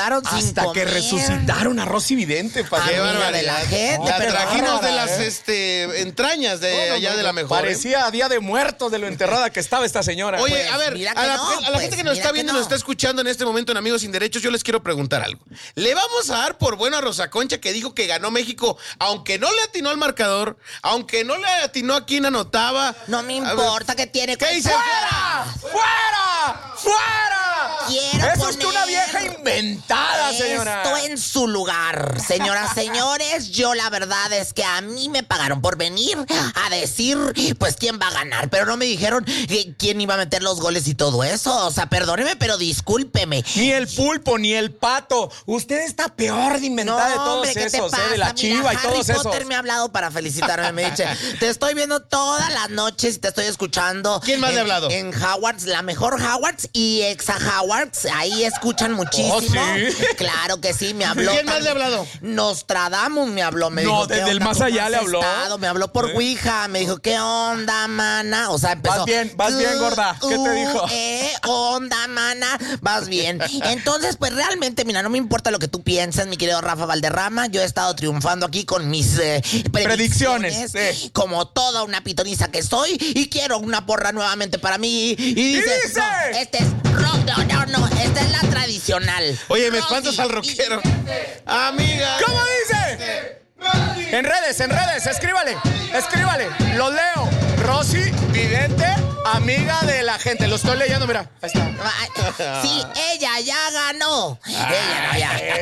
Hasta que resucitaron a Rosy Vidente. Qué barbaridad de la gente. La trajimos de las entrañas de allá de la mejor. Parecía Día de Muertos de lo enterrada que estaba esta señora. Oye, a ver, a la gente que nos está viendo y nos está escuchando en este momento en Amigos Sin Derechos, yo les quiero preguntar algo. ¿Le vamos a dar por bueno a Rosa Concha, que dijo que ganó México, aunque no le atinó al marcador, aunque no le atinó a quién anotaba? No me importa que tiene que... ¿Qué dice? ¡Fuera! ¡Fuera! ¡Fuera! Eso es una vieja inventada, señora. Esto en su lugar. Señoras, señores, yo la verdad es que a mí me pagaron por venir a decir, pues, quién va a ganar. Pero no me dijeron quién iba a meter los goles y todo eso. O sea, perdóneme, pero discúlpeme. Ni el pulpo, ni el pato. Usted está peor de inventada de todos esos, de la Chiva y todos esos. Harry Potter me ha hablado para felicitarme. Me dice, te estoy viendo todas las noches y te estoy escuchando. ¿Quién más le ha hablado? En Howards, la mejor Howards y Exa Howards. Ahí escuchan muchísimo. ¿Oh, sí? Claro que sí, me habló. ¿Quién más le ha hablado? Nostradamus me habló. Me dijo, desde el más allá le habló. Me habló por Ouija. Me dijo, ¿qué onda, mana? O sea, empezó. Vas bien, gorda. ¿Qué te dijo? Onda, mana. Vas bien. Entonces, pues realmente, mira, no me importa lo que tú pienses, mi querido Rafa Valderrama. Yo he estado triunfando aquí con mis predicciones. Sí. Como toda una pitoniza que soy. Y quiero una porra nuevamente para mí. Y dice. No, este es rock. No. Esta es la tradicional. Oye, me espantas al rockero. Amiga. ¿Cómo dice? En redes, escríbale. Lo leo. Rosy Vidente, amiga de la gente. Lo estoy leyendo, mira. Ahí está. Sí, ella ya ganó. Ella no, ya.